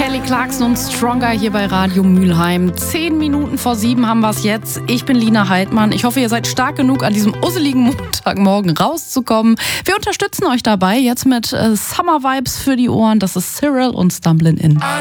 Kelly Clarkson und Stronger hier bei Radio Mülheim. 10 Minuten vor 7 haben wir es jetzt. Ich bin Lina Heidmann. Ich hoffe, ihr seid stark genug, an diesem usseligen Montagmorgen rauszukommen. Wir unterstützen euch dabei jetzt mit Summer Vibes für die Ohren. Das ist Cyril und Stumblin' In.